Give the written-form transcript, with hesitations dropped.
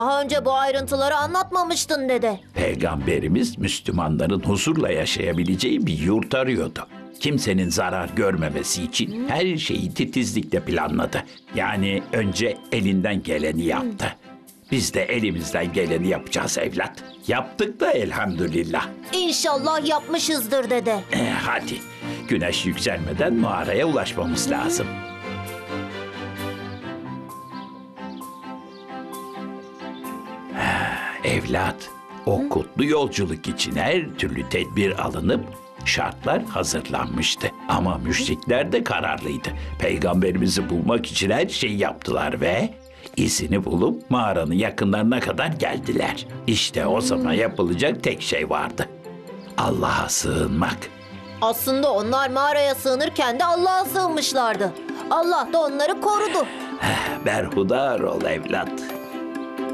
Daha önce bu ayrıntıları anlatmamıştın dede. Peygamberimiz Müslümanların huzurla yaşayabileceği bir yurt arıyordu. Kimsenin zarar görmemesi için her şeyi titizlikle planladı. Yani önce elinden geleni yaptı. Biz de elimizden geleni yapacağız evlat. Yaptık da elhamdülillah. İnşallah yapmışızdır dede. Hadi güneş yükselmeden mağaraya ulaşmamız lazım. Evlat, o kutlu yolculuk için her türlü tedbir alınıp şartlar hazırlanmıştı. Ama müşrikler de kararlıydı. Peygamberimizi bulmak için her şeyi yaptılar ve izini bulup mağaranın yakınlarına kadar geldiler. İşte o zaman yapılacak tek şey vardı. Allah'a sığınmak. Aslında onlar mağaraya sığınırken de Allah'a sığınmışlardı. Allah da onları korudu. Berhudar ol evlat.